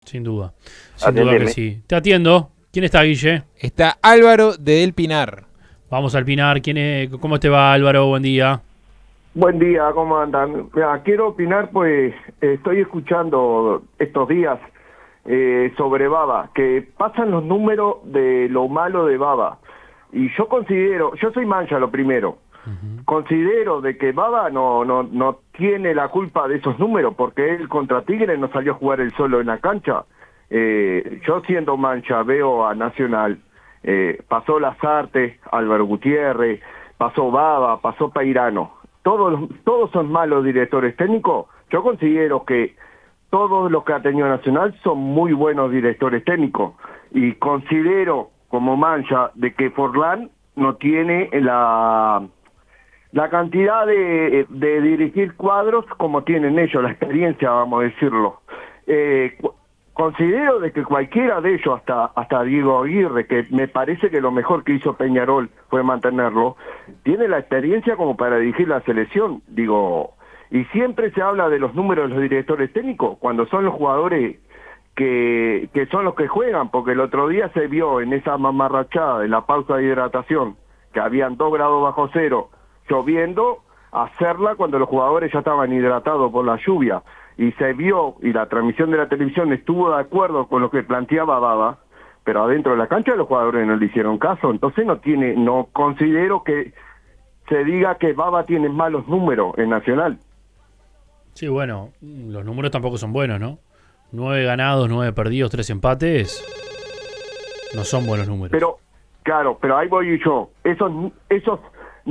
Sin duda que sí. Te atiendo. ¿Quién está, Guille? Está Álvaro de El Pinar. Vamos al Pinar. ¿Cómo te va, Álvaro? Buen día. Buen día, ¿cómo andan? Mira, quiero opinar, pues estoy escuchando estos días sobre Baba, que pasan los números de lo malo de Baba. Y yo soy mancha lo primero, considero de que Baba no tiene la culpa de esos números, porque él contra Tigre no salió a jugar él solo en la cancha. Yo siendo mancha veo a Nacional, pasó Lazarte, Álvaro Gutiérrez, pasó Baba, pasó Peirano. Todos son malos directores técnicos. Yo considero que todos los que ha tenido Nacional son muy buenos directores técnicos, y considero como mancha de que Forlán no tiene la cantidad de dirigir cuadros como tienen ellos, la experiencia, vamos a decirlo. Considero de que cualquiera de ellos, hasta Diego Aguirre, que me parece que lo mejor que hizo Peñarol fue mantenerlo, tiene la experiencia como para dirigir la selección. Y siempre se habla de los números de los directores técnicos cuando son los jugadores que son los que juegan, porque el otro día se vio en esa mamarrachada de la pausa de hidratación, que habían 2 grados bajo cero, lloviendo, hacerla cuando los jugadores ya estaban hidratados por la lluvia. Y se vio, y la transmisión de la televisión estuvo de acuerdo con lo que planteaba Baba, pero adentro de la cancha los jugadores no le hicieron caso. Entonces no considero que se diga que Baba tiene malos números en Nacional. Sí, bueno, los números tampoco son buenos, ¿no? 9 ganados, 9 perdidos, 3 empates, no son buenos números. Pero ahí voy yo. Esos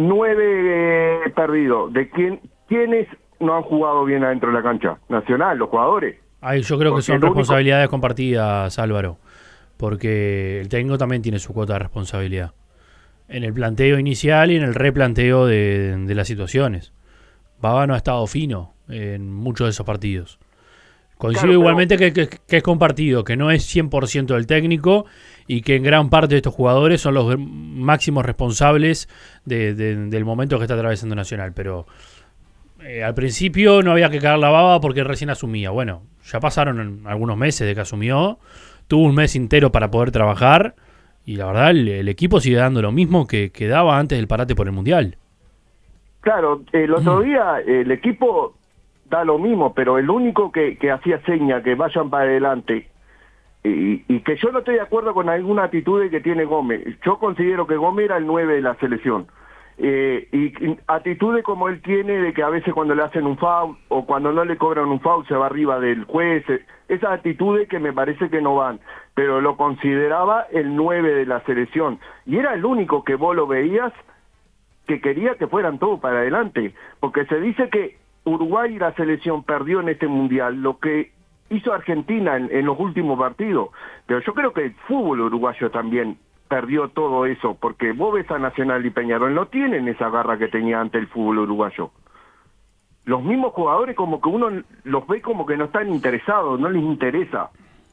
9 perdidos, ¿de quiénes no han jugado bien adentro de la cancha? Nacional, los jugadores. Yo creo que son responsabilidades compartidas, Álvaro, porque el técnico también tiene su cuota de responsabilidad en el planteo inicial y en el replanteo de las situaciones. Baba no ha estado fino en muchos de esos partidos. Coincido igualmente que es compartido, que no es 100% del técnico y que en gran parte de estos jugadores son los máximos responsables del momento que está atravesando Nacional, pero al principio no había que cagar la baba porque recién asumía. Bueno, ya pasaron algunos meses de que asumió, tuvo un mes entero para poder trabajar y la verdad el equipo sigue dando lo mismo que daba antes del parate por el Mundial. Claro, el otro día el equipo da lo mismo, pero el único que hacía seña que vayan para adelante, y que yo no estoy de acuerdo con alguna actitud que tiene Gómez. Yo considero que Gómez era el 9 de la selección. Y actitudes como él tiene de que a veces cuando le hacen un foul o cuando no le cobran un foul se va arriba del juez, esas actitudes que me parece que no van, pero lo consideraba el 9 de la selección y era el único que vos lo veías que quería que fueran todos para adelante, porque se dice que Uruguay y la selección perdió en este mundial lo que hizo Argentina en los últimos partidos, pero yo creo que el fútbol uruguayo también perdió todo eso, porque vos ves a Nacional y Peñarol, no tienen esa garra que tenía ante el fútbol uruguayo. Los mismos jugadores como que uno los ve como que no están interesados, no les interesa.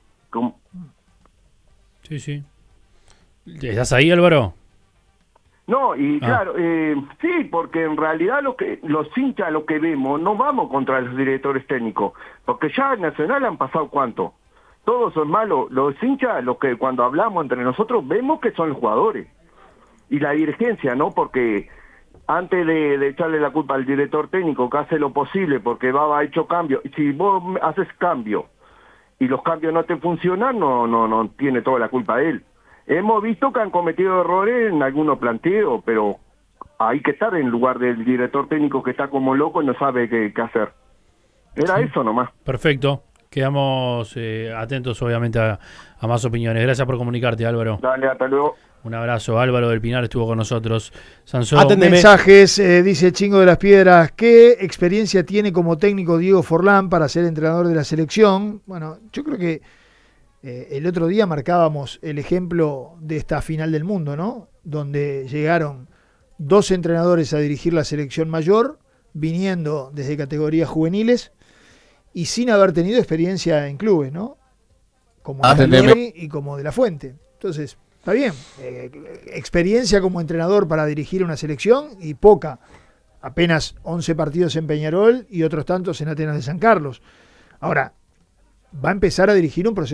Sí. ¿Estás ahí, Álvaro? No, y claro, sí, porque en realidad los hinchas, lo que vemos, no vamos contra los directores técnicos, porque ya en Nacional han pasado ¿cuánto? Todos son malos, los hinchas, los que cuando hablamos entre nosotros vemos que son los jugadores y la dirigencia, ¿no? Porque antes de echarle la culpa al director técnico que hace lo posible porque Baba ha hecho cambios, si vos haces cambio y los cambios no te funcionan, no tiene toda la culpa él. Hemos visto que han cometido errores en algunos planteos, pero hay que estar en lugar del director técnico que está como loco y no sabe qué hacer. Era eso nomás. Perfecto. Quedamos atentos, obviamente, a más opiniones. Gracias por comunicarte, Álvaro. Dale, hasta luego. Un abrazo. Álvaro del Pinar estuvo con nosotros. Sansón. Atendeme. Mensajes, dice Chingo de las Piedras. ¿Qué experiencia tiene como técnico Diego Forlán para ser entrenador de la selección? Bueno, yo creo que el otro día marcábamos el ejemplo de esta final del mundo, ¿no? Donde llegaron 2 entrenadores a dirigir la selección mayor, viniendo desde categorías juveniles, y sin haber tenido experiencia en clubes, ¿no? Como Antonelli y como De la Fuente. Entonces, está bien. Experiencia como entrenador para dirigir una selección y poca. Apenas 11 partidos en Peñarol y otros tantos en Atenas de San Carlos. Ahora, va a empezar a dirigir un proceso